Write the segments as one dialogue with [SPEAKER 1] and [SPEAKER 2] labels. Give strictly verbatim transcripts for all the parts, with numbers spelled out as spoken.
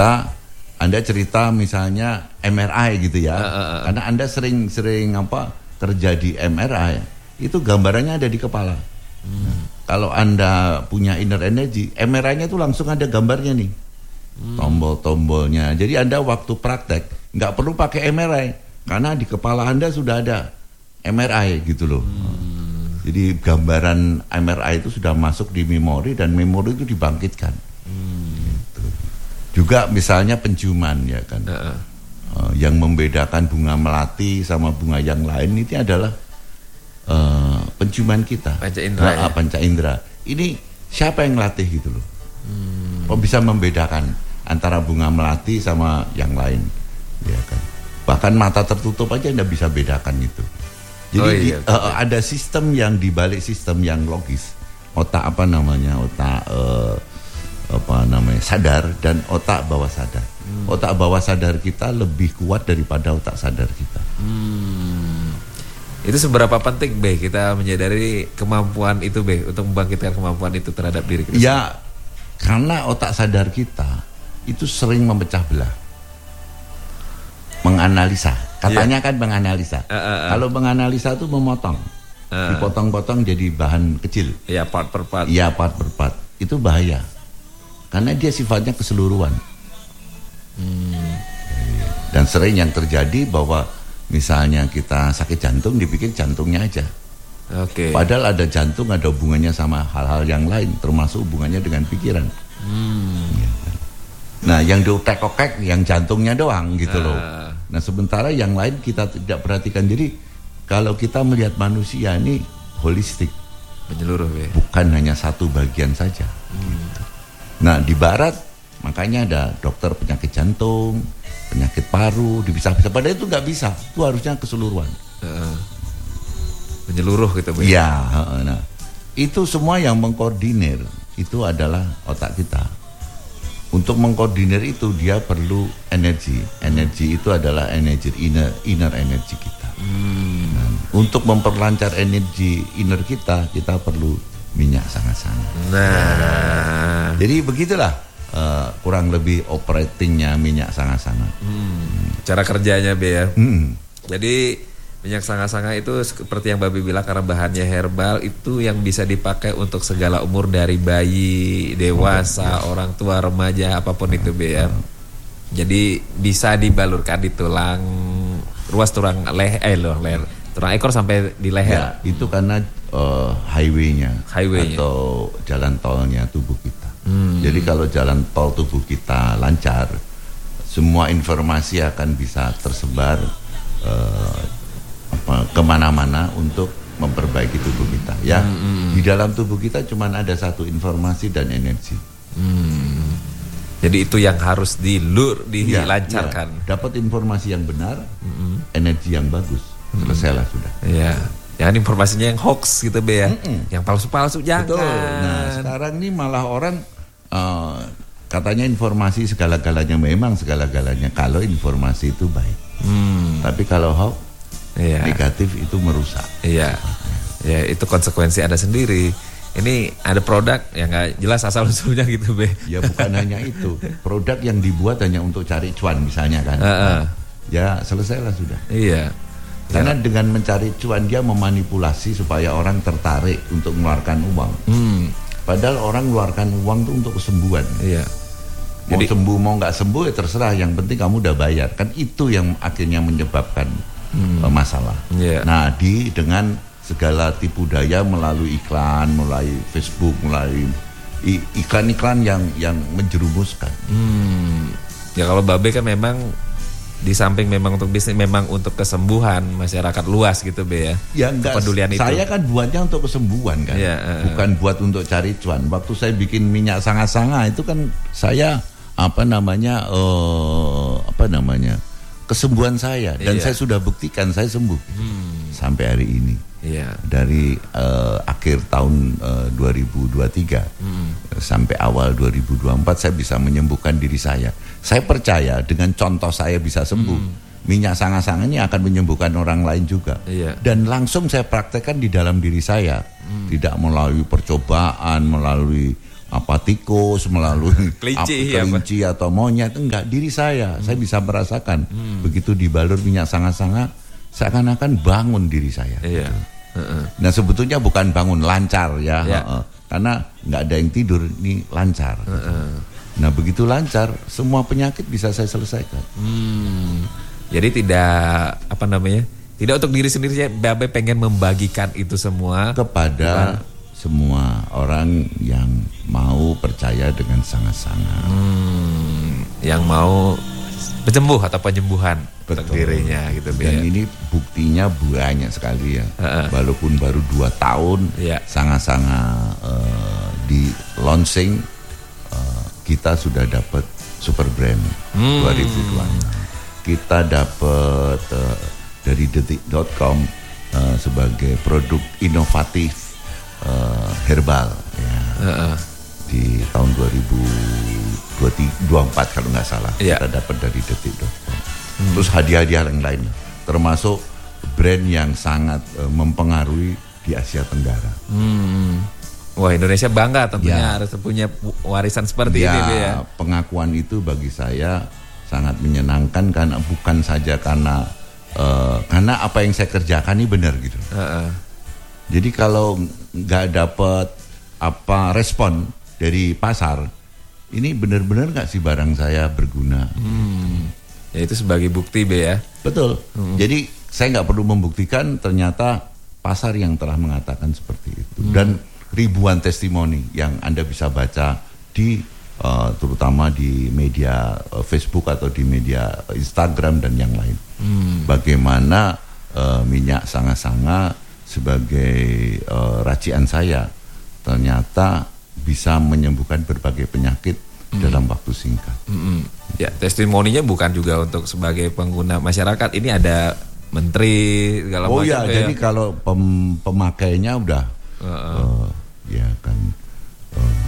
[SPEAKER 1] kita, Anda cerita misalnya M R I gitu ya, uh, uh, uh. karena Anda sering-sering apa kerja di M R I, itu gambarannya ada di kepala. Hmm. Kalau Anda punya inner energy, M R I-nya itu langsung ada gambarnya nih, hmm. tombol-tombolnya. Jadi Anda waktu praktek nggak perlu pakai M R I, karena di kepala Anda sudah ada M R I gitu loh. Hmm. Jadi gambaran M R I itu sudah masuk di memori dan memori itu dibangkitkan. Hmm. Gitu. Juga misalnya penciuman ya kan, uh-uh. uh, yang membedakan bunga melati sama bunga yang lain itu adalah uh, penciuman kita.
[SPEAKER 2] Panca indera.
[SPEAKER 1] Nah, ya? Panca indera. Ini siapa yang latih gitu loh? Hmm. Kok bisa membedakan antara bunga melati sama yang lain, ya kan? Bahkan mata tertutup aja Anda bisa bedakan itu. Jadi oh, iya, di, uh, ada sistem yang dibalik sistem yang logis, otak apa namanya, otak uh, apa namanya sadar dan otak bawah sadar. Hmm. Otak bawah sadar kita lebih kuat daripada otak sadar kita.
[SPEAKER 2] Hmm. Itu seberapa penting Be kita menyadari kemampuan itu Be untuk membangkitkan kemampuan itu terhadap diri kita?
[SPEAKER 1] Ya, karena otak sadar kita itu sering memecah belah, menganalisa. Katanya yeah. kan menganalisa. Uh, uh, uh. Kalau menganalisa itu memotong, uh. dipotong-potong jadi bahan kecil.
[SPEAKER 2] Iya, yeah, part per part.
[SPEAKER 1] Iya, part per part. Itu bahaya, karena dia sifatnya keseluruhan. Hmm. Dan sering yang terjadi bahwa misalnya kita sakit jantung, dipikir jantungnya aja.
[SPEAKER 2] Oke. Okay.
[SPEAKER 1] Padahal ada jantung, ada hubungannya sama hal-hal yang lain, termasuk hubungannya dengan pikiran. Hmm. Ya. Nah, yang diotek-otek yang jantungnya doang gitu loh. Uh. Nah, sementara yang lain kita tidak perhatikan. Jadi kalau kita melihat manusia ini holistik,
[SPEAKER 2] menyeluruh ya.
[SPEAKER 1] Bukan hanya satu bagian saja. Hmm. Gitu. Nah, di barat makanya ada dokter penyakit jantung, penyakit paru, dipisah-pisah. Padahal itu nggak bisa. Itu harusnya keseluruhan.
[SPEAKER 2] Uh. Menyeluruh gitu.
[SPEAKER 1] Iya. Nah, itu semua yang mengkoordinir itu adalah otak kita. Untuk mengkoordinir itu dia perlu energi. Energi itu adalah energi inner, inner energi kita. Hmm. Nah, untuk memperlancar energi inner kita, kita perlu minyak sanga-sanga.
[SPEAKER 2] Nah,
[SPEAKER 1] jadi begitulah uh, kurang lebih operatingnya minyak sanga-sanga.
[SPEAKER 2] Hmm. Cara kerjanya Be ya. Hmm. Jadi minyak sanga-sanga itu seperti yang Babe bilang, karena bahannya herbal, itu yang bisa dipakai untuk segala umur dari bayi, dewasa, oh, orang tua, remaja, apapun itu Be ya. Jadi bisa dibalurkan di tulang, ruas tulang leher, eh loh, leher, tulang ekor sampai di leher.
[SPEAKER 1] Ya, itu karena uh, highway-nya,
[SPEAKER 2] highway-nya
[SPEAKER 1] atau jalan tolnya tubuh kita.
[SPEAKER 2] Hmm.
[SPEAKER 1] Jadi kalau jalan tol tubuh kita lancar, semua informasi akan bisa tersebar uh, apa, kemana-mana untuk memperbaiki tubuh kita ya. Hmm. Di dalam tubuh kita cuma ada satu informasi dan energi.
[SPEAKER 2] Hmm. Jadi itu yang harus dilur, dilancarkan.
[SPEAKER 1] Ya, dapat informasi yang benar, hmm. energi yang bagus, selesailah hmm. sudah.
[SPEAKER 2] Iya. Jangan informasinya yang hoax gitu Be ya. Hmm. Yang palsu-palsu jangan.
[SPEAKER 1] Betul. Nah sekarang ini malah orang uh, katanya informasi segala-galanya, memang segala-galanya kalau informasi itu baik. Hmm. Tapi kalau hoax, iya, negatif itu merusak.
[SPEAKER 2] Iya, ya itu konsekuensi Anda sendiri. Ini ada produk yang nggak jelas asal usulnya gitu Be.
[SPEAKER 1] Ya bukan hanya itu, produk yang dibuat hanya untuk cari cuan misalnya kan.
[SPEAKER 2] Uh, uh.
[SPEAKER 1] Ya selesailah sudah.
[SPEAKER 2] Iya.
[SPEAKER 1] Karena
[SPEAKER 2] ya. Dengan
[SPEAKER 1] mencari cuan dia memanipulasi supaya orang tertarik untuk mengeluarkan uang. Hmm. Padahal orang mengeluarkan uang itu untuk kesembuhan.
[SPEAKER 2] Iya.
[SPEAKER 1] Mau
[SPEAKER 2] Jadi,
[SPEAKER 1] sembuh mau nggak sembuh ya terserah. Yang penting kamu udah bayar. Kan itu yang akhirnya menyebabkan Hmm. masalah. Yeah. Nah, di dengan segala tipu daya melalui iklan, melalui Facebook, melalui iklan-iklan yang yang menjerumuskan.
[SPEAKER 2] Hmm. Ya kalau Babe kan memang di samping memang untuk bisnis, memang untuk kesembuhan masyarakat luas gitu Be ya.
[SPEAKER 1] Ya enggak. Saya kan buatnya untuk kesembuhan kan, yeah, uh, bukan buat untuk cari cuan. Waktu saya bikin minyak sanga-sanga itu kan saya apa namanya uh, apa namanya kesembuhan saya, dan iya. saya sudah buktikan saya sembuh hmm. sampai hari ini. Iya. Dari uh, akhir tahun uh, dua ribu dua puluh tiga hmm. sampai awal dua ribu dua puluh empat saya bisa menyembuhkan diri saya. Saya percaya dengan contoh saya bisa sembuh, hmm. minyak sanga-sanga ini akan menyembuhkan orang lain juga. Iya. Dan langsung saya praktekkan di dalam diri saya, hmm. tidak melalui percobaan, melalui apa tikus, melalui
[SPEAKER 2] kelinci,
[SPEAKER 1] apa, kelinci atau monyet, enggak, diri saya. Hmm. Saya bisa merasakan hmm. begitu dibalur minyak sanga-sanga, seakan-akan bangun diri saya.
[SPEAKER 2] Iya.
[SPEAKER 1] Gitu. Uh-uh. Nah sebetulnya bukan bangun, lancar ya, yeah. uh-uh. karena nggak ada yang tidur, ini lancar. Uh-uh. Nah begitu lancar, semua penyakit bisa saya selesaikan.
[SPEAKER 2] Hmm. Jadi tidak apa namanya, tidak untuk diri sendiri, saya Babe pengen membagikan itu semua
[SPEAKER 1] kepada bukan semua orang yang mau percaya dengan sanga-sanga.
[SPEAKER 2] Hmm, yang mau penyembuh atau penyembuhan untuk dirinya gitu.
[SPEAKER 1] Dan ya. Ini buktinya banyak sekali ya. Uh-uh. Walaupun baru dua tahun, yeah. sanga-sanga uh, di launching, uh, kita sudah dapat super brand hmm. dua ribu dua puluh enam. Kita dapat uh, dari detik dot com uh, sebagai produk inovatif Uh, herbal ya. uh-uh. Di tahun dua ribu dua puluh empat kalau nggak salah, yeah. kita dapat dari detik dot com. hmm. Terus hadiah-hadiah yang lain, termasuk brand yang sangat uh, mempengaruhi di Asia Tenggara.
[SPEAKER 2] hmm. Wah, Indonesia bangga tentunya ya. Harus punya warisan seperti ya, ini ya.
[SPEAKER 1] Pengakuan itu bagi saya sangat menyenangkan, karena bukan saja karena uh, karena apa yang saya kerjakan ini benar gitu. uh-uh. Jadi kalau nggak dapat apa respon dari pasar, ini benar-benar nggak sih barang saya berguna?
[SPEAKER 2] Hmm. Ya itu sebagai bukti Be ya.
[SPEAKER 1] Betul. Hmm. Jadi saya nggak perlu membuktikan, ternyata pasar yang telah mengatakan seperti itu. Hmm. Dan ribuan testimoni yang Anda bisa baca di uh, terutama di media uh, Facebook atau di media Instagram dan yang lain. Hmm. Bagaimana uh, minyak sanga-sanga sebagai uh, racian saya ternyata bisa menyembuhkan berbagai penyakit mm. dalam waktu singkat.
[SPEAKER 2] Mm-hmm. Ya, testimoninya bukan juga untuk sebagai pengguna masyarakat. Ini ada menteri segala
[SPEAKER 1] oh
[SPEAKER 2] macam.
[SPEAKER 1] Oh ya, jadi kalau pem, pemakainya udah uh-uh. uh, ya kan uh,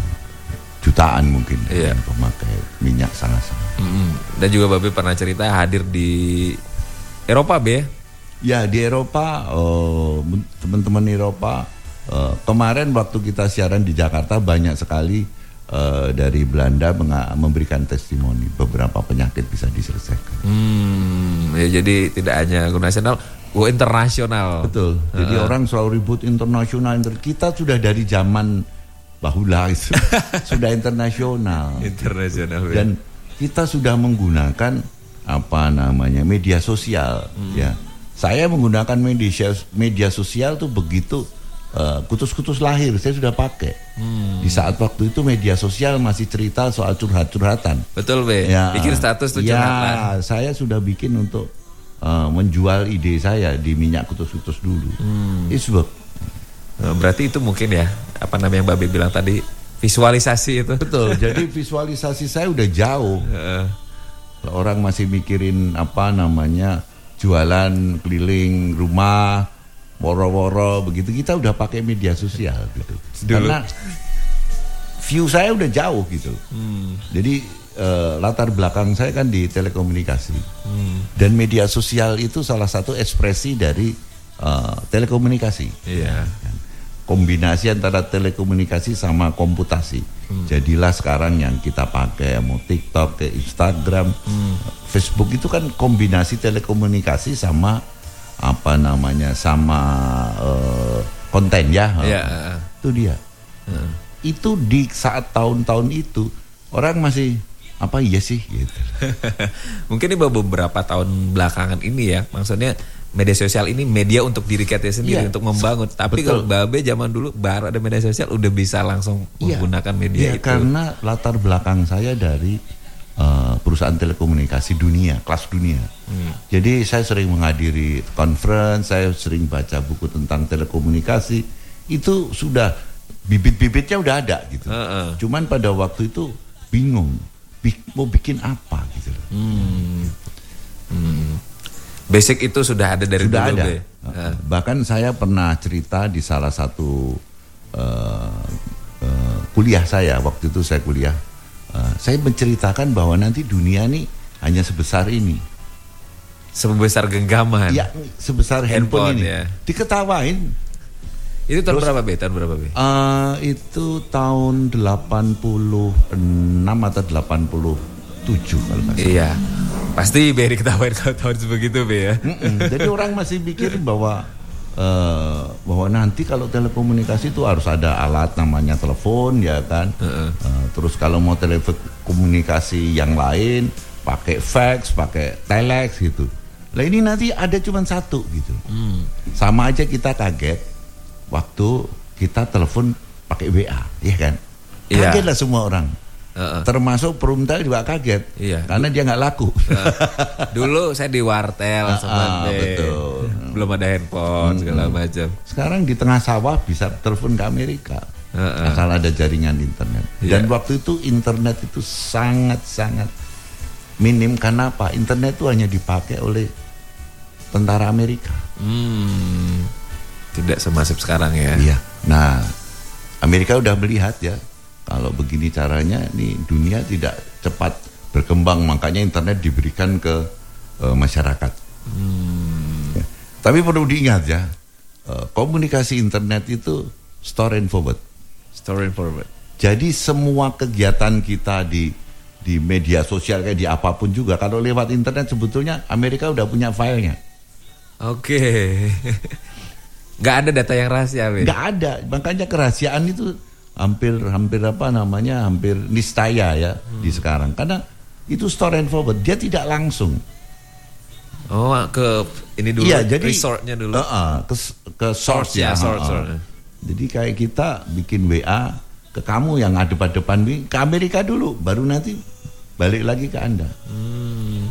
[SPEAKER 1] jutaan mungkin yeah. yang pemakai minyak sanga-sanga.
[SPEAKER 2] Mm-hmm. Dan juga Babe pernah cerita hadir di Eropa Be.
[SPEAKER 1] Ya di Eropa, uh, teman-teman Eropa uh, kemarin waktu kita siaran di Jakarta banyak sekali uh, dari Belanda menga- memberikan testimoni beberapa penyakit bisa diselesaikan.
[SPEAKER 2] Hmm, ya jadi tidak hanya nasional, go internasional.
[SPEAKER 1] Betul. Uh-huh. Jadi orang selalu ribut internasional. Kita sudah dari zaman bahula itu sudah internasional.
[SPEAKER 2] Internasional.
[SPEAKER 1] Gitu. Dan kita sudah menggunakan apa namanya media sosial, hmm. ya. Saya menggunakan media media sosial tuh begitu uh, kutus-kutus lahir saya sudah pakai. Hmm. Di saat waktu itu media sosial masih cerita soal curhat-curhatan.
[SPEAKER 2] Betul Be. Ya, bikin status tuh
[SPEAKER 1] ya,
[SPEAKER 2] curhat.
[SPEAKER 1] Saya sudah bikin untuk uh, menjual ide saya di minyak kutus-kutus dulu. Hmm. Isbek.
[SPEAKER 2] Nah, berarti itu mungkin ya apa namanya yang Babe bilang tadi, visualisasi itu.
[SPEAKER 1] Betul. Jadi visualisasi saya udah jauh. Orang masih mikirin apa namanya jualan keliling rumah, woro-woro begitu, kita udah pakai media sosial gitu. Dulu. Karena view saya udah jauh gitu. Hmm. Jadi uh, latar belakang saya kan di telekomunikasi. Hmm. Dan media sosial itu salah satu ekspresi dari uh, telekomunikasi.
[SPEAKER 2] Iya.
[SPEAKER 1] Kombinasi antara telekomunikasi sama komputasi. Hmm. Jadilah sekarang yang kita pakai mau TikTok, ke Instagram, hmm. Facebook itu kan kombinasi telekomunikasi sama apa namanya sama uh, konten ya.
[SPEAKER 2] Yeah.
[SPEAKER 1] Itu dia. Uh. Itu di saat tahun-tahun itu orang masih apa iya sih gitu.
[SPEAKER 2] Mungkin di beberapa tahun belakangan ini ya, maksudnya media sosial ini media untuk diri kita sendiri, yeah. untuk membangun. Tapi betul. Kalau Babe zaman dulu baru ada media sosial udah bisa langsung yeah. menggunakan media yeah, itu.
[SPEAKER 1] Karena latar belakang saya dari uh, perusahaan telekomunikasi dunia, kelas dunia. Hmm. Jadi saya sering menghadiri conference, saya sering baca buku tentang telekomunikasi. Itu sudah bibit-bibitnya udah ada gitu. Uh-uh. Cuman pada waktu itu bingung, Bik, mau bikin apa gitu.
[SPEAKER 2] Hmm. Hmm. Basic itu sudah ada dari
[SPEAKER 1] sudah
[SPEAKER 2] dulu.
[SPEAKER 1] Ada.
[SPEAKER 2] Uh.
[SPEAKER 1] Bahkan saya pernah cerita di salah satu uh, uh, kuliah saya, waktu itu saya kuliah, uh, saya menceritakan bahwa nanti dunia nih hanya sebesar ini.
[SPEAKER 2] Sebesar genggaman.
[SPEAKER 1] Ya, sebesar handphone, handphone ini. Ya. Diketawain.
[SPEAKER 2] Itu tahun
[SPEAKER 1] Terus,
[SPEAKER 2] berapa be? Tahun berapa be?
[SPEAKER 1] Uh, itu tahun delapan puluh enam atau delapan puluh tujuh kalau nggak salah.
[SPEAKER 2] Iya. Pasti be diketawain kalau tahun sebegitu be ya.
[SPEAKER 1] Mm-mm. Jadi orang masih pikir bahwa uh, bahwa nanti kalau telekomunikasi itu harus ada alat namanya telepon ya kan. Uh-uh. Uh, terus kalau mau telekomunikasi yang lain pakai fax, pakai telex gitu. Lah ini nanti ada cuma satu gitu. Hmm. Sama aja kita kaget waktu kita telepon pakai W A, ya kan? Kaget lah semua orang. Uh-uh. Termasuk Perumtal juga kaget. Iya. Karena dia nggak laku. Uh,
[SPEAKER 2] dulu saya di wartel
[SPEAKER 1] uh,
[SPEAKER 2] sama
[SPEAKER 1] uh, betul.
[SPEAKER 2] Belum ada handphone hmm. segala macam.
[SPEAKER 1] Sekarang di tengah sawah bisa telepon ke Amerika. Uh-uh. Asal ada jaringan internet. Dan yeah. waktu itu internet itu sangat-sangat minim. Karena apa? Internet itu hanya dipakai oleh tentara Amerika.
[SPEAKER 2] Hmm. Tidak semasif sekarang ya.
[SPEAKER 1] Iya. Nah, Amerika udah melihat ya, kalau begini caranya nih dunia tidak cepat berkembang, makanya internet diberikan ke uh, masyarakat. Hmm. Ya. Tapi perlu diingat ya, uh, komunikasi internet itu store and forward.
[SPEAKER 2] Store and forward.
[SPEAKER 1] Jadi semua kegiatan kita di di media sosial kayak di apapun juga, kalau lewat internet sebetulnya Amerika udah punya filenya.
[SPEAKER 2] Oke. Okay. Nggak ada data yang rahasia, be?
[SPEAKER 1] Nggak ada, makanya kerahasiaan itu hampir hampir apa namanya hampir nistaya ya hmm. di sekarang, karena itu store and forward, dia tidak langsung.
[SPEAKER 2] Oh, ke ini dulu,
[SPEAKER 1] iya, jadi
[SPEAKER 2] resortnya dulu.
[SPEAKER 1] Uh, uh, ke ke source, source ya, source, uh, uh. source. Jadi kayak kita bikin W A ke kamu yang ada pada depan ke Amerika dulu, baru nanti balik lagi ke Anda. Hmm.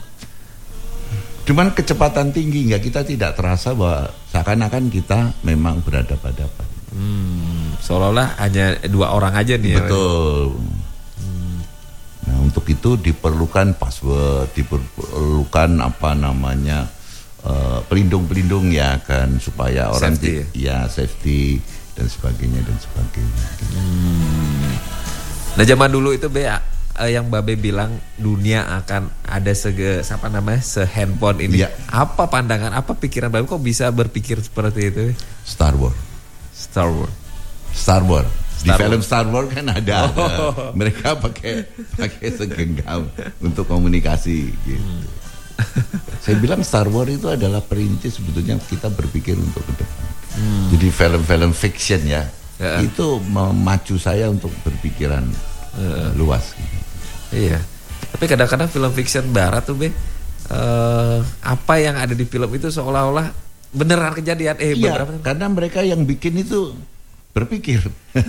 [SPEAKER 1] Cuman kecepatan tinggi, nggak, kita tidak terasa bahwa seakan-akan kita memang berhadapan-hadapan.
[SPEAKER 2] Hmm, seolah-olah hanya dua orang aja nih.
[SPEAKER 1] Betul. Ya, hmm. Nah untuk itu diperlukan password, diperlukan apa namanya uh, pelindung-pelindung ya kan, supaya orang
[SPEAKER 2] safety,
[SPEAKER 1] di, ya safety dan sebagainya dan sebagainya.
[SPEAKER 2] Hmm. Nah zaman dulu itu be Uh, yang Babe bilang dunia akan ada sege apa namanya se-handphone ini. Ya. Apa pandangan, apa pikiran Babe, kok bisa berpikir seperti itu?
[SPEAKER 1] Star Wars.
[SPEAKER 2] Star Wars.
[SPEAKER 1] Star Wars. Di
[SPEAKER 2] Star
[SPEAKER 1] film
[SPEAKER 2] Wars.
[SPEAKER 1] Star Wars kan ada,
[SPEAKER 2] oh.
[SPEAKER 1] ada. Mereka pakai pakai segenggam untuk komunikasi gitu. Hmm. Saya bilang Star Wars itu adalah perintis sebetulnya kita berpikir untuk ke depan. Hmm. Jadi film-film fiction ya, ya, itu memacu saya untuk berpikiran uh, luas gitu.
[SPEAKER 2] Iya, tapi kadang-kadang film fiction barat tuh be, uh, apa yang ada di film itu seolah-olah beneran kejadian. Eh,
[SPEAKER 1] iya,
[SPEAKER 2] beneran.
[SPEAKER 1] Karena mereka yang bikin itu berpikir,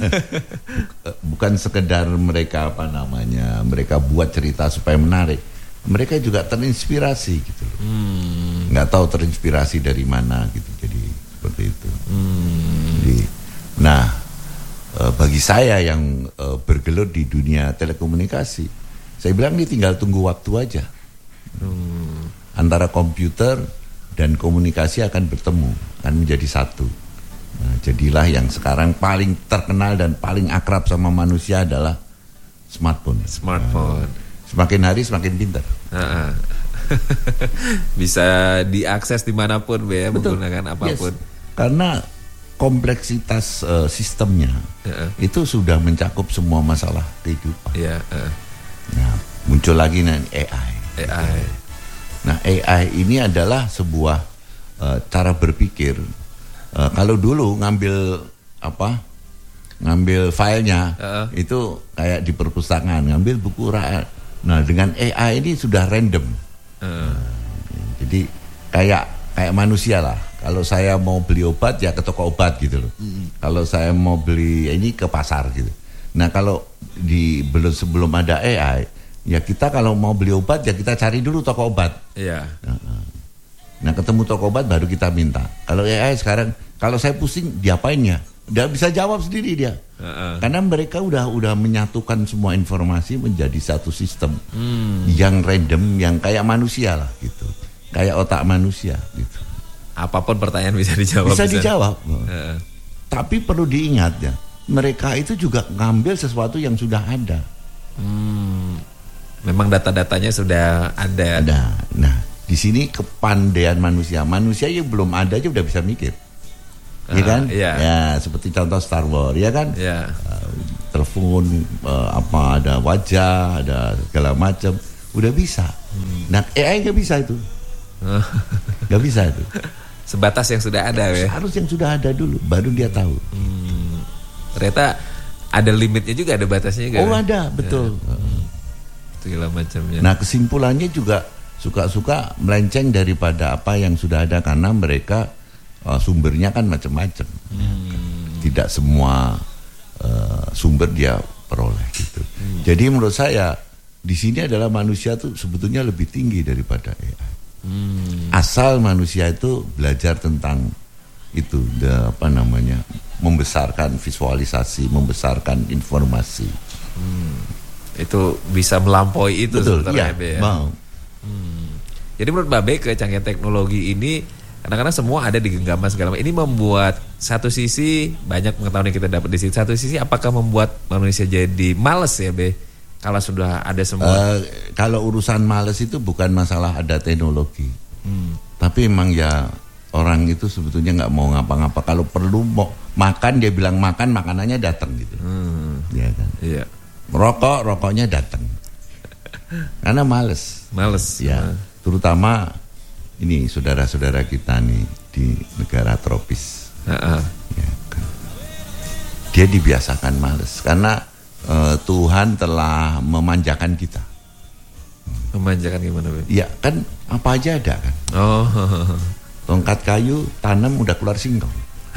[SPEAKER 1] bukan sekedar mereka apa namanya, mereka buat cerita supaya menarik. Mereka juga terinspirasi gitu. Hmm. Nggak tahu terinspirasi dari mana gitu. Jadi seperti itu. Hmm. Jadi, nah bagi saya yang bergelut di dunia telekomunikasi, saya bilang ini tinggal tunggu waktu aja. Hmm. Antara komputer dan komunikasi akan bertemu, akan menjadi satu. Nah, jadilah yang sekarang paling terkenal dan paling akrab sama manusia adalah smartphone.
[SPEAKER 2] Smartphone.
[SPEAKER 1] Nah, semakin hari semakin pintar.
[SPEAKER 2] Bisa diakses dimanapun, be,
[SPEAKER 1] betul,
[SPEAKER 2] menggunakan apapun.
[SPEAKER 1] Yes. Karena kompleksitas uh, sistemnya uh-uh. itu sudah mencakup semua masalah kehidupan.
[SPEAKER 2] Yeah, uh.
[SPEAKER 1] Nah, muncul lagi nih A I.
[SPEAKER 2] A I.
[SPEAKER 1] Nah, A I ini adalah sebuah uh, cara berpikir. Uh, kalau dulu ngambil apa, ngambil filenya uh-uh. itu kayak di perpustakaan, ngambil buku rakyat. Nah, dengan A I ini sudah random. Uh. Nah, jadi kayak kayak manusia lah. Kalau saya mau beli obat ya ke toko obat gitu loh. Mm. Kalau saya mau beli ini ke pasar gitu. Nah, kalau di belum sebelum ada A I, ya kita kalau mau beli obat ya kita cari dulu toko obat.
[SPEAKER 2] Iya.
[SPEAKER 1] Nah, ketemu toko obat baru kita minta. Kalau A I sekarang, kalau saya pusing diapain ya? Dia bisa jawab sendiri dia. Uh-uh. Karena mereka udah udah menyatukan semua informasi menjadi satu sistem hmm. yang random, yang kayak manusia lah gitu. Kayak otak manusia gitu.
[SPEAKER 2] Apapun pertanyaan bisa dijawab.
[SPEAKER 1] Bisa, bisa. dijawab. Uh-uh. Tapi perlu diingat ya, mereka itu juga ngambil sesuatu yang sudah ada.
[SPEAKER 2] Hmm, memang data-datanya sudah ada.
[SPEAKER 1] Ada. Nah, di sini kepandaian manusia. Manusia yang belum ada aja udah bisa mikir. ya kan?
[SPEAKER 2] Iya.
[SPEAKER 1] Ya seperti contoh Star Wars, ya kan?
[SPEAKER 2] Iya.
[SPEAKER 1] Uh, telepon, uh, apa ada wajah, ada segala macam, udah bisa. Hmm. Nah A I nggak bisa itu, nggak bisa itu.
[SPEAKER 2] Sebatas yang sudah ada ya.
[SPEAKER 1] Harus yang sudah ada dulu, baru dia tahu.
[SPEAKER 2] Hmm. Ternyata ada limitnya juga, ada batasnya juga.
[SPEAKER 1] Oh ada, betul. Ya.
[SPEAKER 2] Hmm. Segala macamnya.
[SPEAKER 1] Nah kesimpulannya juga suka-suka melenceng daripada apa yang sudah ada karena mereka uh, sumbernya kan macam-macam. Hmm. Tidak semua uh, sumber dia peroleh gitu. Hmm. Jadi menurut saya di sini adalah manusia tuh sebetulnya lebih tinggi daripada A I. Hmm. Asal manusia itu belajar tentang itu, the, apa namanya, membesarkan visualisasi, membesarkan informasi.
[SPEAKER 2] Hmm. Itu bisa melampaui itu.
[SPEAKER 1] Betul, iya,
[SPEAKER 2] ya.
[SPEAKER 1] mau.
[SPEAKER 2] Hmm. Jadi menurut Babe kecanggihan teknologi ini kadang-kadang semua ada di genggaman segala macam. Ini membuat satu sisi banyak pengetahuan yang kita dapat di sini. Satu sisi apakah membuat manusia jadi malas ya, Be? Kalau sudah ada semua. Uh,
[SPEAKER 1] kalau urusan malas itu bukan masalah ada teknologi. Hmm. Tapi emang ya orang itu sebetulnya nggak mau ngapa-ngapa. Kalau perlu mau makan dia bilang makan, makanannya datang gitu. Hmm. Ya kan? Iya. Rokok, rokoknya datang. Karena males.
[SPEAKER 2] Males.
[SPEAKER 1] Ya, terutama ini saudara-saudara kita nih di negara tropis. Uh-uh. Ya, kan. Dia dibiasakan males karena uh, Tuhan telah memanjakan kita.
[SPEAKER 2] Memanjakan gimana, Be?
[SPEAKER 1] Ya kan apa aja ada kan. Oh. Tongkat kayu tanam udah keluar singkong.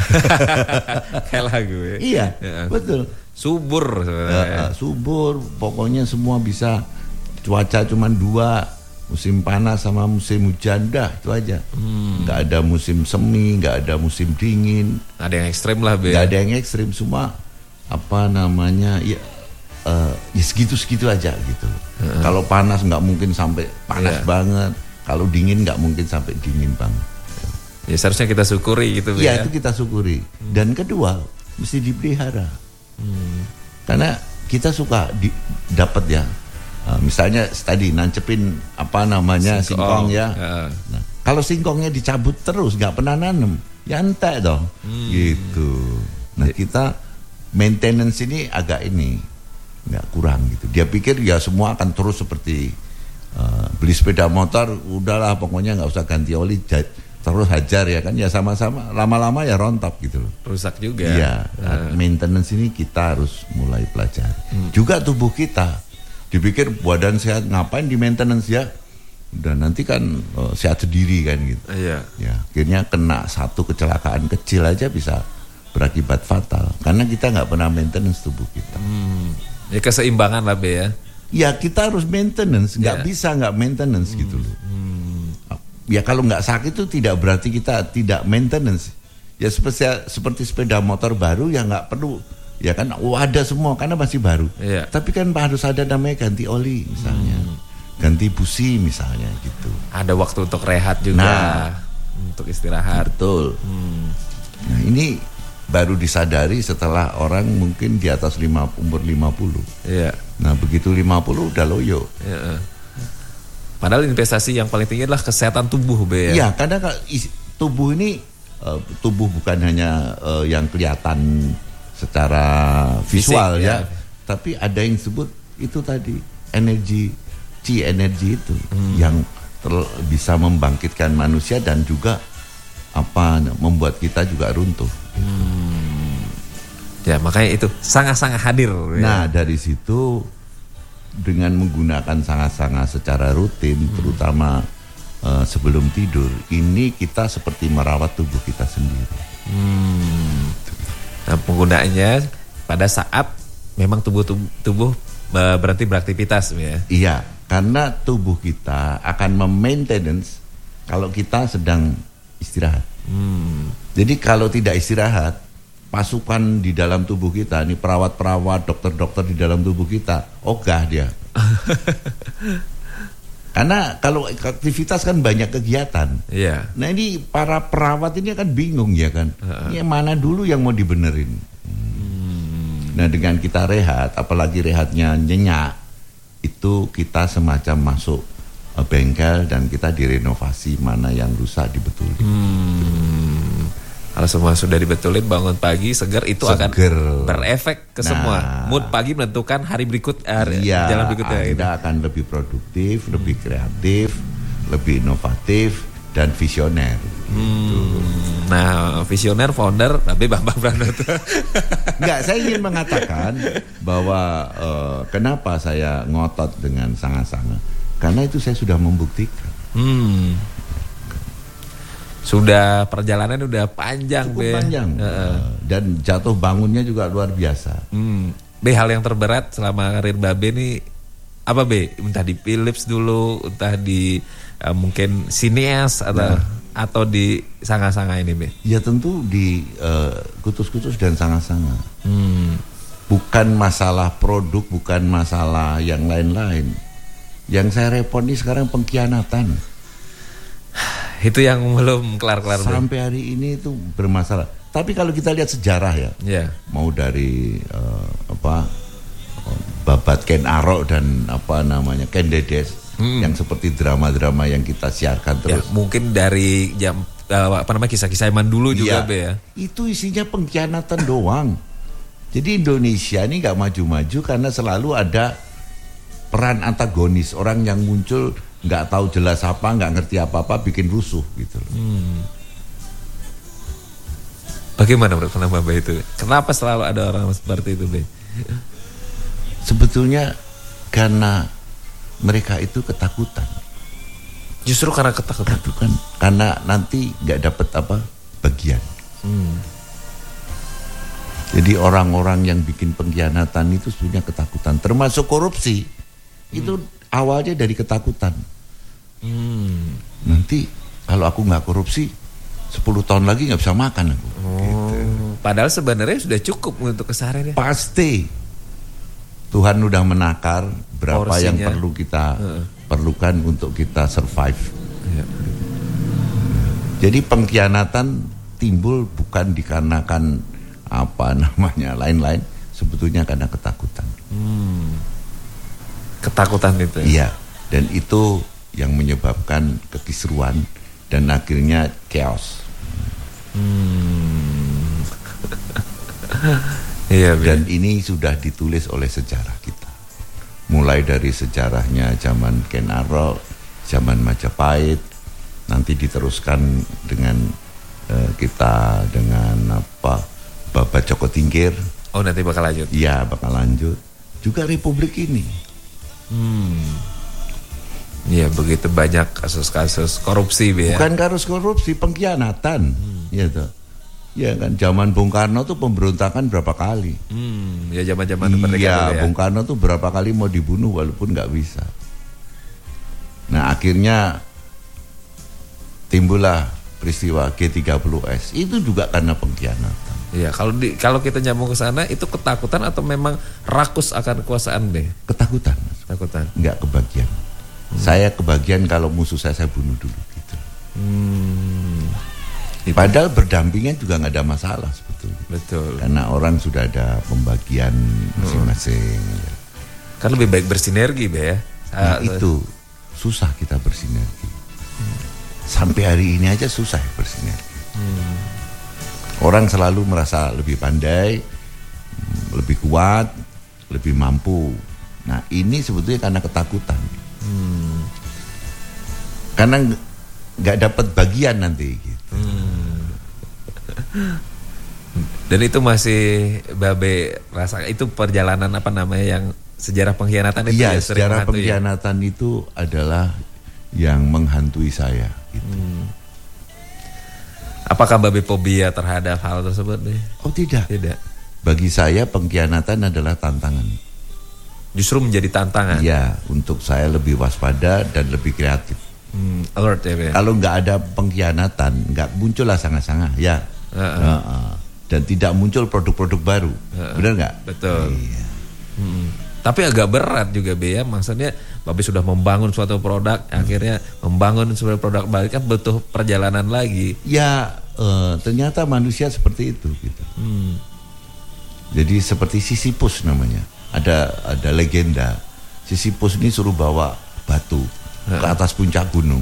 [SPEAKER 2] Kayak lagu ya.
[SPEAKER 1] Iya, ya. Betul.
[SPEAKER 2] Subur
[SPEAKER 1] uh, uh, subur, pokoknya semua bisa. Cuaca cuma dua, musim panas sama musim hujan, dah itu aja. hmm. Nggak ada musim semi, nggak ada musim dingin.
[SPEAKER 2] Ada yang ekstrim lah, Be.
[SPEAKER 1] Nggak ada yang ekstrim, semua apa namanya ya, uh, ya segitu-segitu aja gitu. uh-uh. Kalau panas nggak mungkin sampai panas yeah. banget, kalau dingin nggak mungkin sampai dingin banget.
[SPEAKER 2] Ya seharusnya kita syukuri gitu,
[SPEAKER 1] Be. Ya itu kita syukuri. hmm. Dan kedua mesti dipelihara. Hmm. Karena kita suka di, dapat ya, uh, misalnya tadi nancepin apa namanya singkong, singkong ya. Uh. Nah, kalau singkongnya dicabut terus nggak pernah nanem, ya entek dong, hmm. gitu. Nah kita maintenance ini agak ini nggak kurang gitu. Dia pikir ya semua akan terus seperti uh, beli sepeda motor, udahlah pokoknya nggak usah ganti oli, terus hajar ya kan, ya sama-sama lama-lama ya rontok gitu loh.
[SPEAKER 2] Rusak juga.
[SPEAKER 1] Iya, uh. maintenance ini kita harus mulai pelajari. Hmm. Juga tubuh kita, dipikir badan sehat ngapain di maintenance ya? Dan nanti kan uh, sehat sendiri kan gitu.
[SPEAKER 2] Iya.
[SPEAKER 1] Ya, akhirnya kena satu kecelakaan kecil aja bisa berakibat fatal karena kita nggak pernah maintenance tubuh kita. Hmm.
[SPEAKER 2] Ya keseimbangan lah, Be ya.
[SPEAKER 1] Ya kita harus maintenance, nggak yeah. bisa nggak maintenance hmm. gitu loh. Hmm. Ya kalau nggak sakit itu tidak berarti kita tidak maintenance. Ya seperti seperti sepeda motor baru ya nggak perlu, ya kan, oh, ada semua karena masih baru. Yeah. Tapi kan harus ada namanya ganti oli misalnya, hmm. ganti busi misalnya gitu.
[SPEAKER 2] Ada waktu untuk rehat juga, nah, untuk istirahat.
[SPEAKER 1] Betul. Hmm. Nah ini baru disadari setelah orang mungkin di atas lima, umur lima puluh.
[SPEAKER 2] Yeah.
[SPEAKER 1] Nah begitu lima puluh udah loyo.
[SPEAKER 2] Yeah. Padahal investasi yang paling tinggi adalah kesehatan tubuh, Be ya.
[SPEAKER 1] Iya, karena tubuh ini uh, tubuh bukan hanya uh, yang kelihatan secara visual. Fisik, ya. ya, tapi ada yang disebut itu tadi energi, chi energi itu hmm. yang ter- bisa membangkitkan manusia dan juga apa membuat kita juga runtuh.
[SPEAKER 2] Hmm. Ya makanya itu sangat-sangat hadir.
[SPEAKER 1] Nah
[SPEAKER 2] ya.
[SPEAKER 1] Dari situ dengan menggunakan sangat-sangat secara rutin, hmm. terutama uh, sebelum tidur, ini kita seperti merawat tubuh kita sendiri.
[SPEAKER 2] Hmm. Nah, penggunaannya pada saat memang tubuh tubuh, tubuh berarti beraktivitas, ya.
[SPEAKER 1] Iya, karena tubuh kita akan memaintenance kalau kita sedang istirahat. Hmm. Jadi kalau tidak istirahat, pasukan di dalam tubuh kita, nih perawat-perawat, dokter-dokter di dalam tubuh kita, ogah dia. Karena kalau aktivitas kan banyak kegiatan.
[SPEAKER 2] Iya.
[SPEAKER 1] Nah ini para perawat ini akan bingung ya kan. Uh-uh. Ini mana dulu yang mau dibenerin. Hmm. Nah dengan kita rehat, apalagi rehatnya nyenyak, itu kita semacam masuk bengkel dan kita direnovasi, mana yang rusak dibetulin. Hmm.
[SPEAKER 2] Kalau semua sudah dibetulin, bangun pagi segar itu
[SPEAKER 1] Seger.
[SPEAKER 2] akan berefek ke
[SPEAKER 1] Nah.
[SPEAKER 2] semua. Mood pagi menentukan hari berikut, hari
[SPEAKER 1] Iya,
[SPEAKER 2] jalan berikutnya.
[SPEAKER 1] Anda
[SPEAKER 2] Gitu.
[SPEAKER 1] akan lebih produktif, lebih kreatif, lebih inovatif dan visioner.
[SPEAKER 2] Hmm, nah, visioner founder Babe Bambang Pranoto.
[SPEAKER 1] Enggak, saya ingin mengatakan bahwa eh, kenapa saya ngotot dengan Sanga-Sanga, karena itu saya sudah membuktikan.
[SPEAKER 2] Hmm. Sudah perjalanan udah panjang,
[SPEAKER 1] Cukup
[SPEAKER 2] Be.
[SPEAKER 1] panjang.
[SPEAKER 2] Heeh.
[SPEAKER 1] Dan jatuh bangunnya juga luar biasa.
[SPEAKER 2] Hmm. Be, hal yang terberat selama karir Babe nih apa, Be? Entah di Philips dulu, entah di uh, mungkin Sineas atau
[SPEAKER 1] Nah.
[SPEAKER 2] atau di Sanga-Sanga ini, Be.
[SPEAKER 1] Ya tentu di eh, Kutus-Kutus dan Sanga-Sanga.
[SPEAKER 2] Hmm.
[SPEAKER 1] Bukan masalah produk, bukan masalah yang lain-lain. Yang saya repot nih sekarang pengkhianatan.
[SPEAKER 2] Itu yang belum kelar-kelar, Be.
[SPEAKER 1] Sampai hari ini itu bermasalah. Tapi kalau kita lihat sejarah ya,
[SPEAKER 2] Ya.
[SPEAKER 1] mau dari eh, apa babat Ken Arok dan apa namanya Ken Dedes,
[SPEAKER 2] Hmm.
[SPEAKER 1] yang seperti drama-drama yang kita siarkan
[SPEAKER 2] Ya,
[SPEAKER 1] terus.
[SPEAKER 2] mungkin dari jam uh, apa namanya kisah-kisah zaman dulu juga,
[SPEAKER 1] Iya,
[SPEAKER 2] Be ya.
[SPEAKER 1] itu isinya pengkhianatan doang. Jadi Indonesia ini nggak maju-maju karena selalu ada peran antagonis, orang yang muncul nggak tahu jelas apa, nggak ngerti apa-apa, bikin rusuh gitu loh.
[SPEAKER 2] Hmm. Bagaimana menurut kenapa, Be, itu? Kenapa selalu ada orang seperti itu, Be?
[SPEAKER 1] Sebetulnya karena mereka itu ketakutan.
[SPEAKER 2] Justru karena ketakutan.
[SPEAKER 1] Ketakutan karena nanti nggak dapat apa bagian.
[SPEAKER 2] Hmm.
[SPEAKER 1] Jadi orang-orang yang bikin pengkhianatan itu sebenarnya ketakutan, termasuk korupsi. Itu awalnya dari ketakutan.
[SPEAKER 2] Hmm.
[SPEAKER 1] Nanti kalau aku nggak korupsi, sepuluh tahun lagi nggak bisa makan aku.
[SPEAKER 2] Oh.
[SPEAKER 1] Gitu.
[SPEAKER 2] Padahal sebenarnya sudah cukup untuk keseharian.
[SPEAKER 1] Pasti Tuhan udah menakar berapa
[SPEAKER 2] Porsinya.
[SPEAKER 1] yang perlu kita
[SPEAKER 2] Heeh.
[SPEAKER 1] perlukan untuk kita survive.
[SPEAKER 2] Ya.
[SPEAKER 1] Jadi pengkhianatan timbul bukan dikarenakan apa namanya lain-lain, sebetulnya karena ketakutan.
[SPEAKER 2] Hmm. Ketakutan itu.
[SPEAKER 1] Iya, dan itu yang menyebabkan kekisruan dan akhirnya chaos.
[SPEAKER 2] Hmm. Iya, Be.
[SPEAKER 1] Dan ini sudah ditulis oleh sejarah kita. Mulai dari sejarahnya zaman Ken Arok, zaman Majapahit, nanti diteruskan dengan eh, kita dengan apa Babat Joko Tingkir.
[SPEAKER 2] Oh, nanti bakal lanjut.
[SPEAKER 1] Iya, bakal lanjut. Juga Republik ini.
[SPEAKER 2] Hmm. Iya, begitu banyak kasus-kasus korupsi, Be, ya.
[SPEAKER 1] Bukan kasus korupsi, pengkhianatan. Ya toh. Ya kan, zaman Bung Karno tuh pemberontakan berapa kali.
[SPEAKER 2] Hmm, ya zaman-zaman kemerdekaan
[SPEAKER 1] Iya,
[SPEAKER 2] dulu ya.
[SPEAKER 1] Bung Karno tuh berapa kali mau dibunuh walaupun nggak bisa. Nah akhirnya timbullah peristiwa G tiga puluh S. Itu juga karena pengkhianatan.
[SPEAKER 2] Iya, kalau di kalau kita nyambung ke sana itu ketakutan atau memang rakus akan kekuasaan, Be?
[SPEAKER 1] Ketakutan,
[SPEAKER 2] Ketakutan.
[SPEAKER 1] nggak kebagian. Saya kebagian kalau musuh saya saya bunuh dulu gitu.
[SPEAKER 2] Hmm. Itu.
[SPEAKER 1] Padahal berdampingan juga nggak ada masalah sebetulnya.
[SPEAKER 2] Betul.
[SPEAKER 1] Karena orang sudah ada pembagian masing-masing.
[SPEAKER 2] Kan lebih baik bersinergi, Be, ya.
[SPEAKER 1] Nah
[SPEAKER 2] Ah,
[SPEAKER 1] itu susah kita bersinergi. Sampai hari ini aja susah bersinergi. Orang selalu merasa lebih pandai, lebih kuat, lebih mampu. Nah ini sebetulnya karena ketakutan.
[SPEAKER 2] Hmm.
[SPEAKER 1] Karena nggak dapat bagian nanti. Gitu.
[SPEAKER 2] Dan itu masih Babe rasa itu perjalanan apa namanya yang sejarah pengkhianatan itu
[SPEAKER 1] Iya,
[SPEAKER 2] ya, sering
[SPEAKER 1] sejarah
[SPEAKER 2] menghantui ya?
[SPEAKER 1] pengkhianatan itu adalah yang menghantui saya. Gitu.
[SPEAKER 2] Hmm. Apakah Babe fobia terhadap hal tersebut, Be?
[SPEAKER 1] Oh tidak.
[SPEAKER 2] Tidak.
[SPEAKER 1] Bagi saya pengkhianatan adalah tantangan.
[SPEAKER 2] Justru menjadi tantangan.
[SPEAKER 1] Iya, untuk saya lebih waspada dan lebih kreatif.
[SPEAKER 2] Hmm, alert ya, Be.
[SPEAKER 1] Kalau nggak ada pengkhianatan, nggak muncullah Sanga-Sanga, ya.
[SPEAKER 2] Uh-uh.
[SPEAKER 1] Uh-uh. Dan tidak muncul produk-produk baru,
[SPEAKER 2] Uh-uh.
[SPEAKER 1] benar nggak?
[SPEAKER 2] Betul.
[SPEAKER 1] Iya.
[SPEAKER 2] Hmm. Tapi agak berat juga, Be, ya. Maksudnya Babe sudah membangun suatu produk, akhirnya membangun suatu produk baru kan butuh perjalanan lagi.
[SPEAKER 1] Ya, eh, ternyata manusia seperti itu, gitu.
[SPEAKER 2] Hmm.
[SPEAKER 1] Jadi seperti Sisyphus namanya. Ada ada legenda. Sisyphus ini suruh bawa batu ke atas puncak gunung.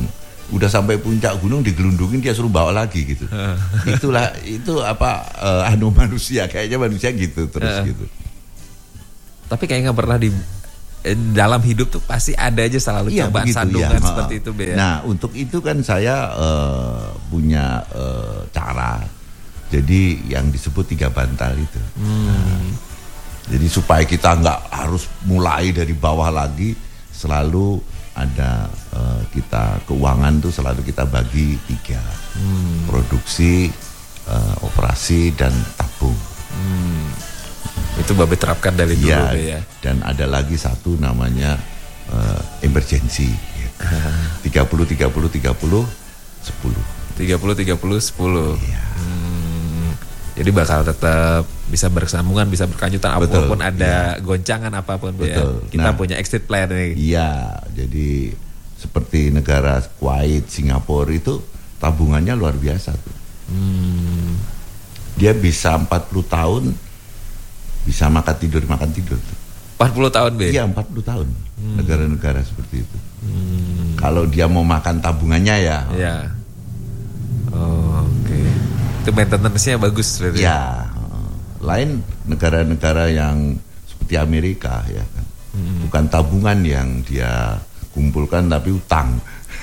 [SPEAKER 1] udah sampai puncak gunung digelundungin dia suruh bawa lagi gitu. Itulah itu apa uh, anu manusia, kayaknya manusia gitu terus uh. gitu.
[SPEAKER 2] Tapi kayaknya nggak pernah di dalam hidup tuh pasti ada aja selalu
[SPEAKER 1] iya,
[SPEAKER 2] cobaan
[SPEAKER 1] begitu,
[SPEAKER 2] sandungan
[SPEAKER 1] ya.
[SPEAKER 2] seperti itu, Be.
[SPEAKER 1] Nah, untuk itu kan saya uh, punya uh, cara. Jadi yang disebut tiga bantal itu. Hmm. Nah, jadi supaya kita nggak harus mulai dari bawah lagi, selalu ada uh, kita keuangan tuh selalu kita bagi tiga. Hmm. Produksi, uh, operasi dan tabung.
[SPEAKER 2] Hmm. Itu Babe terapkan dari dulu
[SPEAKER 1] ya,
[SPEAKER 2] ya.
[SPEAKER 1] Dan ada lagi satu namanya uh, emergency. tiga puluh tiga puluh tiga puluh sepuluh.
[SPEAKER 2] tiga puluh tiga puluh sepuluh.
[SPEAKER 1] Iya.
[SPEAKER 2] Hmm, jadi bakal tetap bisa bersambungan, bisa berkelanjutan apapun ada ya. Goncangan apapun ya. Kita nah, punya exit plan nih.
[SPEAKER 1] Iya, jadi seperti negara Kuwait, Singapura itu tabungannya luar biasa tuh. Hmm. Dia bisa empat puluh tahun bisa makan tidur makan tidur tuh.
[SPEAKER 2] empat puluh tahun, Be?
[SPEAKER 1] Iya, empat puluh tahun. Hmm. Negara-negara seperti itu. Hmm. Kalau dia mau makan tabungannya ya.
[SPEAKER 2] Iya. Oh, oke. Okay. Itu maintenance-nya bagus berarti.
[SPEAKER 1] Ya. Lain negara-negara yang seperti Amerika ya kan. Hmm. Bukan tabungan yang dia kumpulkan tapi utang.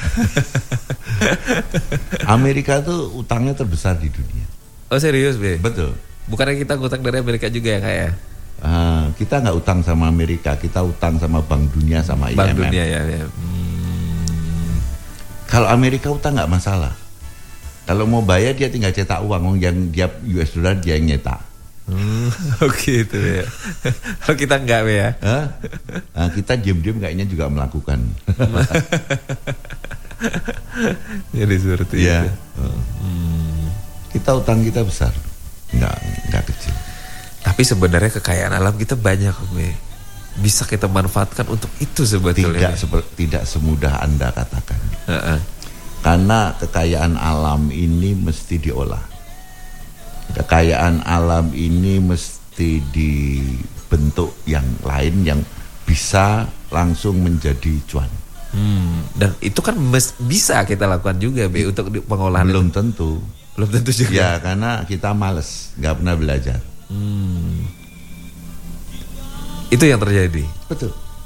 [SPEAKER 1] Amerika tuh utangnya terbesar di dunia.
[SPEAKER 2] Oh, serius, Be?
[SPEAKER 1] Betul.
[SPEAKER 2] Bukannya kita ngutang dari Amerika juga ya kayak?
[SPEAKER 1] Uh, kita nggak utang sama Amerika, kita utang sama Bank Dunia sama I M F.
[SPEAKER 2] Bank Dunia ya. ya. Hmm.
[SPEAKER 1] Kalau Amerika utang nggak masalah. Kalau mau bayar dia tinggal cetak uang, yang dia U S dollar dia yang nyetak.
[SPEAKER 2] Hmm, Oke itu ya. Kalau kita nggak ya?
[SPEAKER 1] Huh? Nah, kita diam-diam kayaknya juga melakukan.
[SPEAKER 2] Jadi seperti
[SPEAKER 1] ya.
[SPEAKER 2] itu.
[SPEAKER 1] Hmm. Kita utang kita besar. Enggak, enggak kecil.
[SPEAKER 2] Tapi sebenarnya kekayaan alam kita banyak, Be. Bisa kita manfaatkan untuk itu sebetulnya.
[SPEAKER 1] Tidak seperti tidak semudah Anda katakan.
[SPEAKER 2] Uh-uh.
[SPEAKER 1] Karena kekayaan alam ini mesti diolah. Kekayaan alam ini mesti dibentuk yang lain yang bisa langsung menjadi cuan.
[SPEAKER 2] Hmm. Dan itu kan mes- bisa kita lakukan juga, Be, untuk pengolahan.
[SPEAKER 1] Belum tentu.
[SPEAKER 2] Belum tentu juga.
[SPEAKER 1] Ya, karena kita males, nggak pernah belajar.
[SPEAKER 2] Hmm. Itu yang terjadi.
[SPEAKER 1] Betul.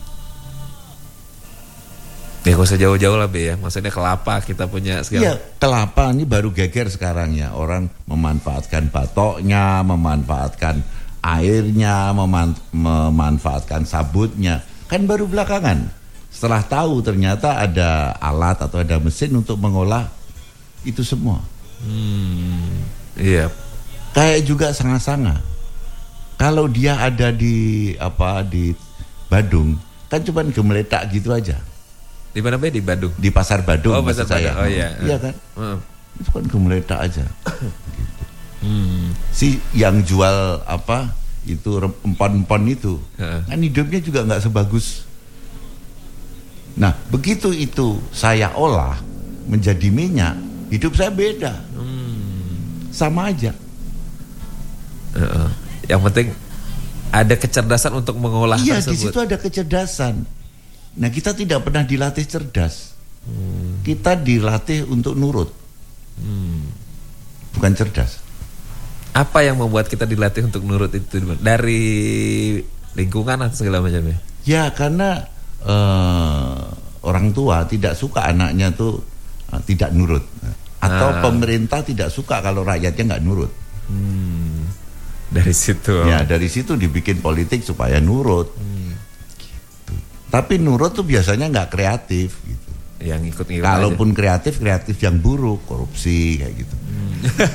[SPEAKER 2] Ya gak usah jauh-jauh lah, Be, ya. Maksudnya kelapa kita punya segala.
[SPEAKER 1] Iya, kelapa ini baru geger sekarang ya. Orang memanfaatkan batoknya, memanfaatkan airnya, meman- memanfaatkan sabutnya. Kan baru belakangan. Setelah tahu ternyata ada alat atau ada mesin untuk mengolah itu semua.
[SPEAKER 2] Hmm, iya.
[SPEAKER 1] Kayak juga sanga-sanga. Kalau dia ada di apa di Badung, kan cuma gemeletak gitu aja.
[SPEAKER 2] Di mana, Be? Di Badung.
[SPEAKER 1] Di pasar Badung.
[SPEAKER 2] Oh, pasar
[SPEAKER 1] saya.
[SPEAKER 2] Badung. Oh iya.
[SPEAKER 1] Iya kan?
[SPEAKER 2] Hmm.
[SPEAKER 1] Itu kan gemeletak aja. Gitu.
[SPEAKER 2] Hmm.
[SPEAKER 1] Si yang jual apa itu empon-empon itu, uh. kan hidupnya juga nggak sebagus. Nah, begitu itu saya olah menjadi minyak, hidup saya beda. Hmm. Sama aja.
[SPEAKER 2] Uh-uh. Yang penting ada kecerdasan untuk mengolah
[SPEAKER 1] iya,
[SPEAKER 2] tersebut. Iya,
[SPEAKER 1] di situ ada kecerdasan. Nah, kita tidak pernah dilatih cerdas. Hmm. Kita dilatih untuk nurut. Hmm. Bukan cerdas.
[SPEAKER 2] Apa yang membuat kita dilatih untuk nurut itu? Dari lingkungan atau segala macamnya? Ya,
[SPEAKER 1] karena uh, orang tua tidak suka anaknya tuh uh, tidak nurut. Atau ah. pemerintah tidak suka kalau rakyatnya nggak nurut.
[SPEAKER 2] Hmm. Dari situ.
[SPEAKER 1] Ya, dari situ dibikin politik supaya nurut. Hmm. Gitu. Tapi nurut tuh biasanya nggak kreatif gitu.
[SPEAKER 2] Yang ikut-ikut.
[SPEAKER 1] Kalaupun aja. kreatif, kreatif yang buruk, korupsi kayak gitu. Hmm.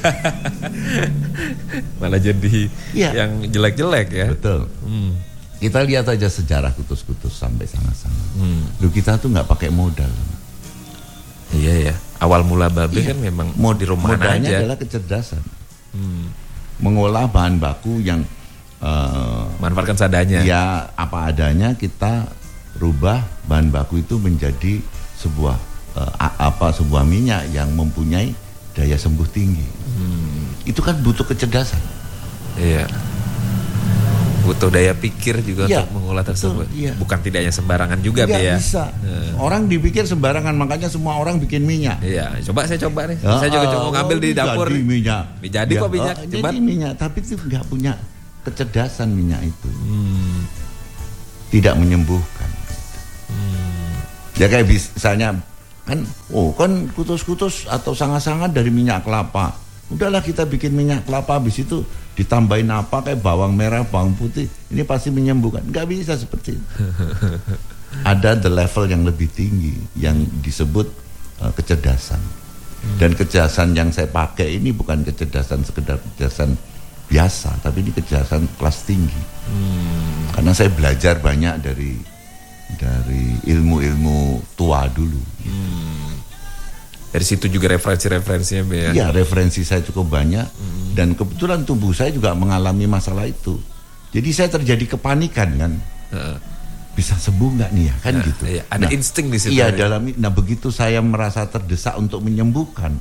[SPEAKER 2] Malah jadi ya. yang jelek-jelek ya.
[SPEAKER 1] Betul. Hmm. Kita lihat aja sejarah kutus-kutus sampai sana-sana. Hmm. Loh, kita tuh nggak pakai modal.
[SPEAKER 2] Iya ya. Awal mula Babe iya. kan memang mau di rumah aja.
[SPEAKER 1] Modalnya adalah kecerdasan. Hmm. Mengolah bahan baku yang uh,
[SPEAKER 2] manfaatkan seadanya.
[SPEAKER 1] Ya, apa adanya kita rubah bahan baku itu menjadi sebuah uh, apa sebuah minyak yang mempunyai daya sembuh tinggi. Hmm. Itu kan butuh kecerdasan.
[SPEAKER 2] Iya. Butuh daya pikir juga
[SPEAKER 1] ya,
[SPEAKER 2] untuk mengolah tersebut.
[SPEAKER 1] Betul, ya.
[SPEAKER 2] Bukan tidak hanya sembarangan juga,
[SPEAKER 1] Nggak
[SPEAKER 2] Be ya.
[SPEAKER 1] bisa. Hmm. Orang dipikir sembarangan, makanya semua orang bikin minyak.
[SPEAKER 2] Iya, coba saya coba nih.
[SPEAKER 1] Ya,
[SPEAKER 2] saya juga coba
[SPEAKER 1] oh,
[SPEAKER 2] ngambil di dapur.
[SPEAKER 1] Jadi minyak.
[SPEAKER 2] Jadi
[SPEAKER 1] ya,
[SPEAKER 2] kok minyak.
[SPEAKER 1] Oh,
[SPEAKER 2] Cuman,
[SPEAKER 1] jadi minyak, tapi itu nggak punya kecerdasan minyak itu.
[SPEAKER 2] Hmm.
[SPEAKER 1] Tidak menyembuhkan.
[SPEAKER 2] Hmm.
[SPEAKER 1] Ya kayak misalnya kan, oh kan kutus-kutus atau sangat-sangat dari minyak kelapa. Udahlah kita bikin minyak kelapa, habis itu ditambahin apa kayak bawang merah, bawang putih, ini pasti menyembuhkan. Nggak bisa seperti itu. Ada the level yang lebih tinggi yang disebut uh, kecerdasan. Hmm. Dan kecerdasan yang saya pakai ini bukan kecerdasan sekedar kecerdasan biasa, tapi ini kecerdasan kelas tinggi. Hmm. Karena saya belajar banyak dari dari ilmu-ilmu tua dulu. Hmm.
[SPEAKER 2] Dari situ juga referensi-referensinya, Be ya.
[SPEAKER 1] Iya, referensi saya cukup banyak. Hmm. Dan kebetulan tubuh saya juga mengalami masalah itu. Jadi saya terjadi kepanikan kan. Uh. Bisa sembuh nggak nih ya kan nah, gitu.
[SPEAKER 2] Iya, ada nah, insting di situ.
[SPEAKER 1] Iya, dalam nah begitu saya merasa terdesak untuk menyembuhkan,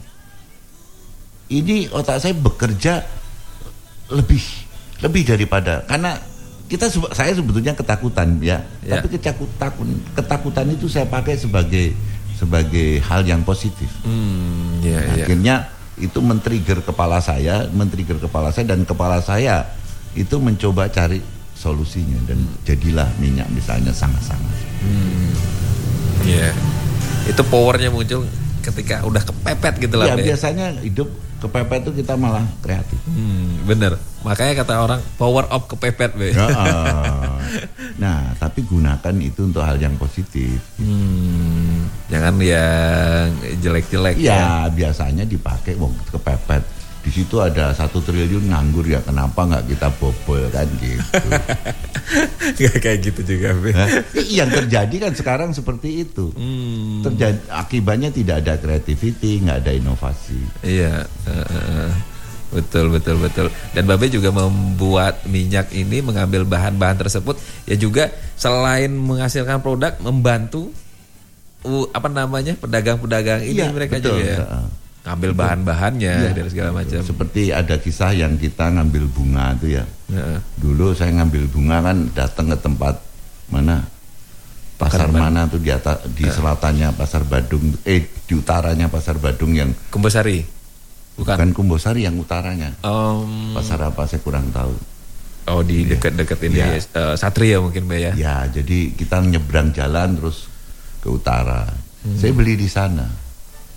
[SPEAKER 1] ini otak saya bekerja lebih lebih daripada, karena kita saya sebetulnya ketakutan ya, ya. Tapi ketakutan ketakutan itu saya pakai sebagai sebagai hal yang positif. Hmm, ya, nah, ya. Akhirnya itu men-trigger kepala saya, men-trigger kepala saya dan kepala saya itu mencoba cari solusinya dan jadilah minyak misalnya sangat-sangat. Hmm.
[SPEAKER 2] Ya. Itu powernya muncul ketika udah kepepet gitu lah.
[SPEAKER 1] Ya, biasanya hidup kepepet itu kita malah kreatif. Hmm,
[SPEAKER 2] bener. Makanya kata orang power of kepepet, Be.
[SPEAKER 1] Ya, uh, nah, tapi gunakan itu untuk hal yang positif.
[SPEAKER 2] Hmm, jangan yang jelek-jelek.
[SPEAKER 1] Ya, ya. Biasanya dipakai wong kepepet. Di situ ada satu triliun nganggur ya, kenapa nggak kita bobol kan gitu.
[SPEAKER 2] Nggak kayak gitu juga, Be.
[SPEAKER 1] Nah, yang terjadi kan sekarang seperti itu. Hmm. Terjadi, akibatnya tidak ada creativity, nggak ada inovasi.
[SPEAKER 2] Iya, uh, uh, betul betul betul. Dan Babe juga membuat minyak ini, mengambil bahan-bahan tersebut, ya juga selain menghasilkan produk, membantu uh, apa namanya pedagang-pedagang ini, ya, mereka betul, juga ya. Uh. Ngambil bahan-bahannya ya, dari segala macam.
[SPEAKER 1] Seperti ada kisah yang kita ngambil bunga itu ya. Ya. Dulu saya ngambil bunga kan datang ke tempat mana, pasar Bukan mana tuh di atas, di ya. Selatannya Pasar Badung, eh di utaranya Pasar Badung yang
[SPEAKER 2] Kumbosari. Bukan,
[SPEAKER 1] Bukan Kumbosari, yang utaranya.
[SPEAKER 2] Um,
[SPEAKER 1] pasar apa saya kurang tahu.
[SPEAKER 2] Oh, di dekat-dekat ini ya. uh, Satria mungkin, Mbak ya.
[SPEAKER 1] Ya, jadi kita nyebrang jalan terus ke utara. Hmm. Saya beli di sana.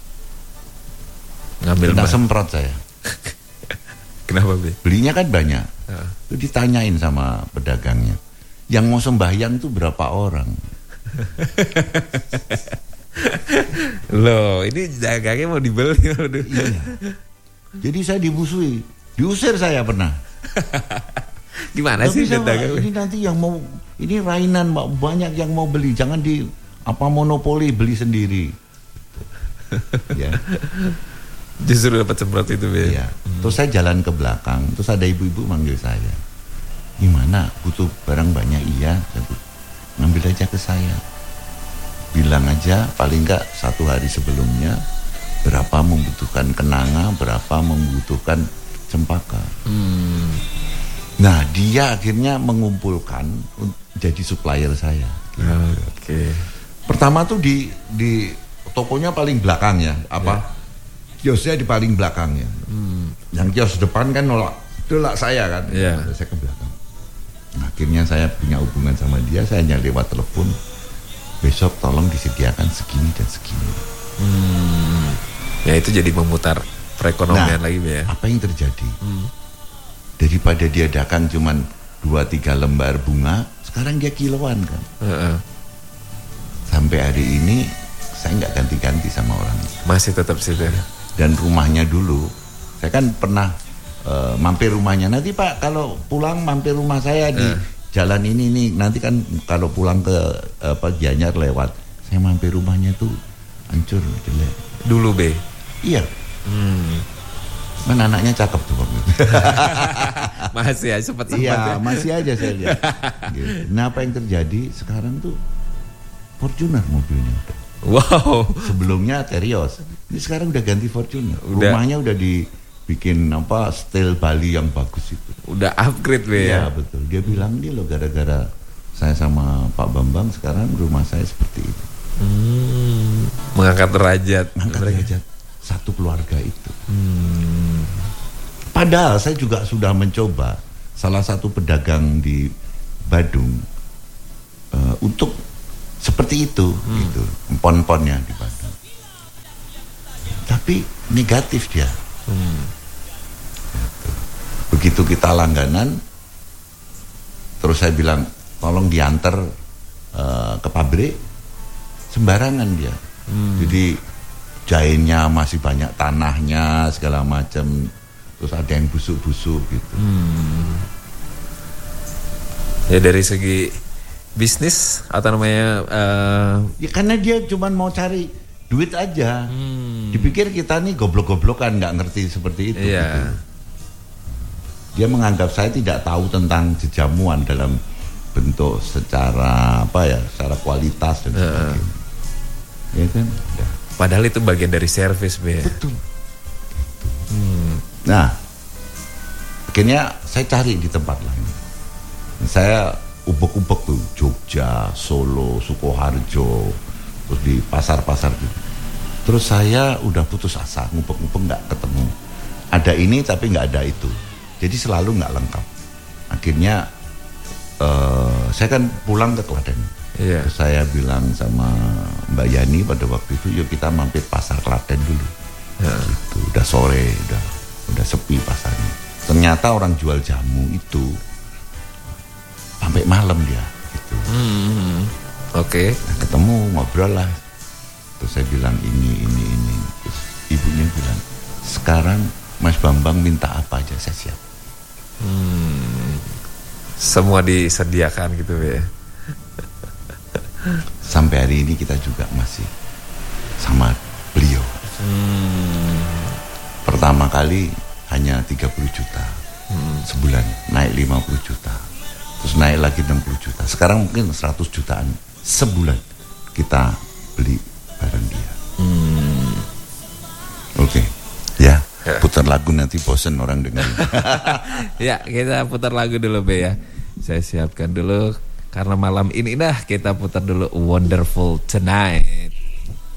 [SPEAKER 1] Ngambil kena semprot saya.
[SPEAKER 2] Kenapa, Be?
[SPEAKER 1] Belinya kan banyak. Uh. Itu ditanyain sama pedagangnya, yang mau sembahyang itu berapa orang?
[SPEAKER 2] Loh, ini dagangnya mau dibeli.
[SPEAKER 1] Iya. Jadi saya dimusuhi, diusir saya pernah.
[SPEAKER 2] Gimana sih
[SPEAKER 1] dagang? Ini nanti yang mau, ini rainan banyak yang mau beli, jangan di apa monopoli, beli sendiri. Ya.
[SPEAKER 2] Justru dapat semprot itu, Be.
[SPEAKER 1] Iya. Hmm. Terus saya jalan ke belakang, terus ada ibu-ibu manggil saya. Gimana? Butuh barang banyak? Iya. Ngambil aja ke saya. Bilang aja paling enggak satu hari sebelumnya berapa membutuhkan kenanga, berapa membutuhkan cempaka. Hmm. Nah, dia akhirnya mengumpulkan jadi supplier saya.
[SPEAKER 2] Oh, Oke. Okay.
[SPEAKER 1] Pertama tuh di di tokonya paling belakang ya, apa? Yeah. Kiosnya di paling belakangnya. Hmm. Yang kios depan kan nolak, nolak saya kan.
[SPEAKER 2] Yeah.
[SPEAKER 1] Saya ke belakang. Nah, akhirnya saya punya hubungan sama dia, saya hanya lewat telepon. Besok tolong disediakan segini dan segini.
[SPEAKER 2] Hmm. Ya itu jadi memutar perekonomian nah, lagi, ya.
[SPEAKER 1] Apa yang terjadi? Hmm. Daripada dia dagang cuman dua tiga lembar bunga, sekarang dia kiloan kan. Uh-uh. Sampai hari ini saya nggak ganti-ganti sama orang.
[SPEAKER 2] Masih tetap situ.
[SPEAKER 1] Dan rumahnya dulu, saya kan pernah uh, mampir rumahnya. Nanti Pak kalau pulang mampir rumah saya di uh. jalan ini nih. Nanti kan kalau pulang ke apa uh, Gianyar lewat, saya mampir rumahnya tuh hancur jelek.
[SPEAKER 2] Dulu, Be.
[SPEAKER 1] Iya. Hmm. Mana anaknya cakep tuh waktu itu.
[SPEAKER 2] Masih ya sempat-sempat.
[SPEAKER 1] Iya,
[SPEAKER 2] ya.
[SPEAKER 1] masih aja saya lihat. Gitu. Nah, apa yang terjadi sekarang tuh Fortuner mobilnya.
[SPEAKER 2] Wow.
[SPEAKER 1] Sebelumnya Terios. Ini sekarang udah ganti Fortuner. Udah. Rumahnya udah di bikin apa style Bali yang bagus itu.
[SPEAKER 2] Udah upgrade Be ya.
[SPEAKER 1] Iya betul. Dia bilang ini loh gara-gara saya sama Pak Bambang sekarang rumah saya seperti itu.
[SPEAKER 2] Hmm, mengangkat derajat.
[SPEAKER 1] Mengangkat derajat satu keluarga itu. Hmm. Padahal saya juga sudah mencoba salah satu pedagang di Badung uh, untuk seperti itu, hmm. gitu, pon-ponnya di Badung. Tapi negatif dia. Hmm. Gitu. Begitu kita langganan, terus saya bilang tolong diantar uh, ke pabrik, sembarangan dia. Hmm. Jadi jahenya masih banyak tanahnya segala macam, terus ada yang busuk-busuk gitu. Hmm.
[SPEAKER 2] Ya dari segi bisnis atau namanya uh...
[SPEAKER 1] ya karena dia cuma mau cari duit aja. Hmm. Dipikir kita nih goblok-goblokan nggak ngerti seperti itu.
[SPEAKER 2] Iya.
[SPEAKER 1] Gitu. Dia menganggap saya tidak tahu tentang jejamuan dalam bentuk secara apa ya, secara kualitas dan sebagainya. Uh. Ya kan? Ya.
[SPEAKER 2] Padahal itu bagian dari servis, Be.
[SPEAKER 1] Betul. Hmm. Nah, akhirnya saya cari di tempat lain. Saya ubek-ubek tuh Jogja, Solo, Sukoharjo, terus di pasar-pasar gitu. Terus saya udah putus asa, ngubek-ngubek nggak ketemu. Ada ini tapi nggak ada itu. Jadi selalu nggak lengkap. Akhirnya uh, saya kan pulang ke Klaten.
[SPEAKER 2] Iya.
[SPEAKER 1] Terus saya bilang sama Mbak Yani pada waktu itu, yuk kita mampir pasar Klaten dulu. Ya. Gitu. Udah sore, udah udah sepi pasarnya. Ternyata orang jual jamu itu sampai malam dia gitu.
[SPEAKER 2] Hmm, oke. Okay.
[SPEAKER 1] Nah, ketemu ngobrol lah. Terus saya bilang ini ini ini. Terus ibunya bilang, sekarang Mas Bambang minta apa aja saya siap.
[SPEAKER 2] Hmm, semua disediakan gitu ya.
[SPEAKER 1] Sampai hari ini kita juga masih sama beliau. Hmm. Pertama kali hanya tiga puluh juta hmm. sebulan, naik lima puluh juta. Terus naik lagi enam puluh juta. Sekarang mungkin seratus jutaan sebulan kita beli barang dia. Hmm. Oke, okay. Ya, ya. Putar lagu nanti bosen orang dengar.
[SPEAKER 2] Ya, kita putar lagu dulu Be ya. Saya siapkan dulu karena malam ini dah kita putar dulu Wonderful Tonight.